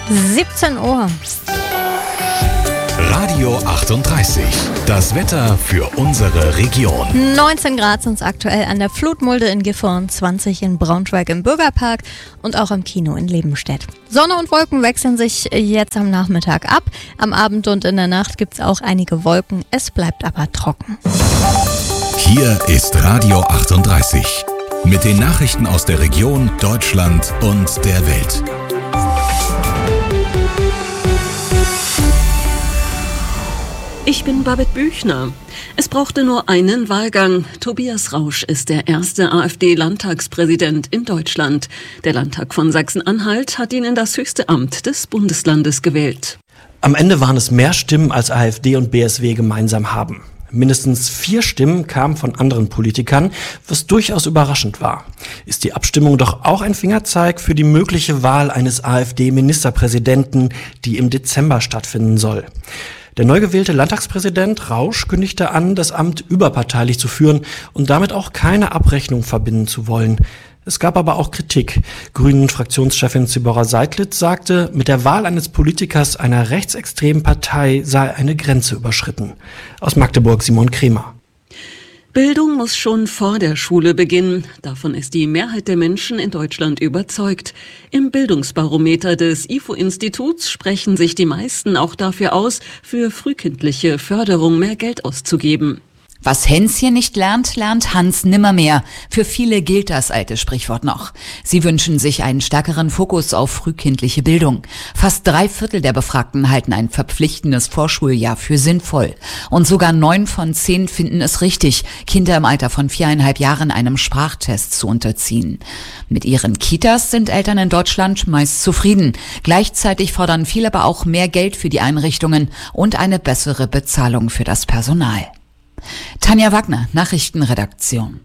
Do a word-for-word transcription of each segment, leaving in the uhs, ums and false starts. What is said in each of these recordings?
siebzehn Uhr. Radio achtunddreißig. Das Wetter für unsere Region. neunzehn Grad sind es aktuell an der Flutmulde in Gifhorn, zwanzig in Braunschweig im Bürgerpark und auch am Kino in Lebenstedt. Sonne und Wolken wechseln sich jetzt am Nachmittag ab. Am Abend und in der Nacht gibt es auch einige Wolken. Es bleibt aber trocken. Hier ist Radio achtunddreißig. Mit den Nachrichten aus der Region, Deutschland und der Welt. Ich bin Babette Büchner. Es brauchte nur einen Wahlgang. Tobias Rausch ist der erste AfD-Landtagspräsident in Deutschland. Der Landtag von Sachsen-Anhalt hat ihn in das höchste Amt des Bundeslandes gewählt. Am Ende waren es mehr Stimmen, als AfD und B S W gemeinsam haben. Mindestens vier Stimmen kamen von anderen Politikern, was durchaus überraschend war. Ist die Abstimmung doch auch ein Fingerzeig für die mögliche Wahl eines AfD-Ministerpräsidenten, die im Dezember stattfinden soll. Der neu gewählte Landtagspräsident Rausch kündigte an, das Amt überparteilich zu führen und damit auch keine Abrechnung verbinden zu wollen. Es gab aber auch Kritik. Grünen-Fraktionschefin Zibora Seidlitz sagte, mit der Wahl eines Politikers einer rechtsextremen Partei sei eine Grenze überschritten. Aus Magdeburg Simon Kremer. Bildung muss schon vor der Schule beginnen. Davon ist die Mehrheit der Menschen in Deutschland überzeugt. Im Bildungsbarometer des I F O-Instituts sprechen sich die meisten auch dafür aus, für frühkindliche Förderung mehr Geld auszugeben. Was Hänschen nicht lernt, lernt Hans nimmermehr. Für viele gilt das alte Sprichwort noch. Sie wünschen sich einen stärkeren Fokus auf frühkindliche Bildung. Fast drei Viertel der Befragten halten ein verpflichtendes Vorschuljahr für sinnvoll. Und sogar neun von zehn finden es richtig, Kinder im Alter von viereinhalb Jahren einem Sprachtest zu unterziehen. Mit ihren Kitas sind Eltern in Deutschland meist zufrieden. Gleichzeitig fordern viele aber auch mehr Geld für die Einrichtungen und eine bessere Bezahlung für das Personal. Tanja Wagner, Nachrichtenredaktion.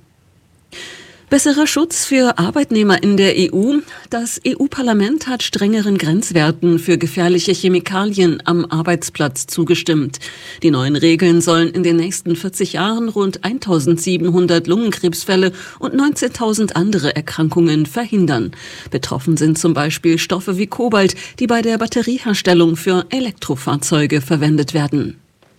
Besserer Schutz für Arbeitnehmer in der E U. Das E U-Parlament hat strengeren Grenzwerten für gefährliche Chemikalien am Arbeitsplatz zugestimmt. Die neuen Regeln sollen in den nächsten vierzig Jahren rund eintausendsiebenhundert Lungenkrebsfälle und neunzehntausend andere Erkrankungen verhindern. Betroffen sind zum Beispiel Stoffe wie Kobalt, die bei der Batterieherstellung für Elektrofahrzeuge verwendet werden.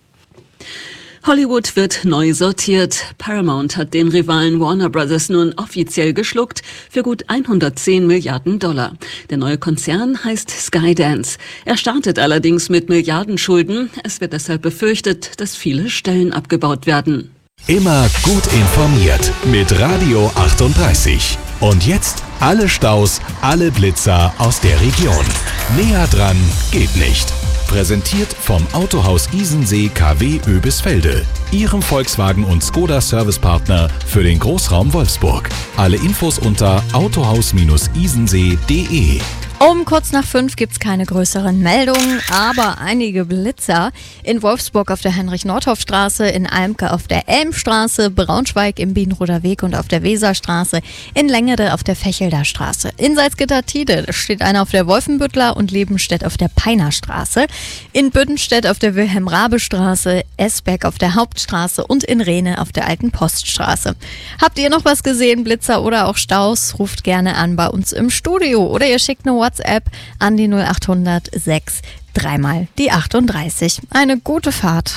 Hollywood wird neu sortiert. Paramount hat den Rivalen Warner Brothers nun offiziell geschluckt für gut hundertzehn Milliarden Dollar. Der neue Konzern heißt Skydance. Er startet allerdings mit Milliardenschulden. Es wird deshalb befürchtet, dass viele Stellen abgebaut werden. Immer gut informiert mit Radio achtunddreißig. Und jetzt alle Staus, alle Blitzer aus der Region. Näher dran geht nicht. Präsentiert vom Autohaus Isensee K W Oebisfelde, Ihrem Volkswagen- und Skoda-Servicepartner für den Großraum Wolfsburg. Alle Infos unter autohaus isensee punkt de. Um kurz nach fünf gibt es keine größeren Meldungen, aber einige Blitzer. In Wolfsburg auf der Heinrich-Nordhoff-Straße, in Almke auf der Elmstraße, Braunschweig im Bienenroder Weg und auf der Weserstraße, in Längere auf der Fechelder Straße. In Salzgitter-Tide steht einer auf der Wolfenbüttler und Lebenstedt auf der Peinerstraße. In Büddenstedt auf der Wilhelm-Rabe-Straße, Esbeck auf der Hauptstraße und in Rehne auf der Alten Poststraße. Habt ihr noch was gesehen, Blitzer oder auch Staus? Ruft gerne an bei uns im Studio oder ihr schickt eine WhatsApp an die null achthundert sechs dreimal die achtunddreißig. Eine gute Fahrt.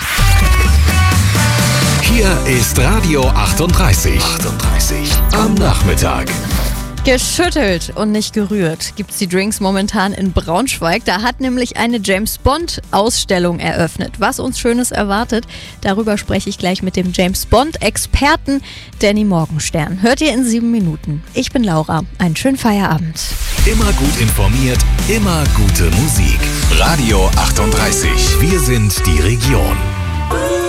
Hier ist Radio achtunddreißig. achtunddreißig am Nachmittag. Geschüttelt und nicht gerührt gibt's die Drinks momentan in Braunschweig. Da hat nämlich eine James-Bond-Ausstellung eröffnet. Was uns Schönes erwartet, darüber spreche ich gleich mit dem James-Bond-Experten Danny Morgenstern. Hört ihr in sieben Minuten. Ich bin Laura. Einen schönen Feierabend. Immer gut informiert, immer gute Musik. Radio achtunddreißig. Wir sind die Region.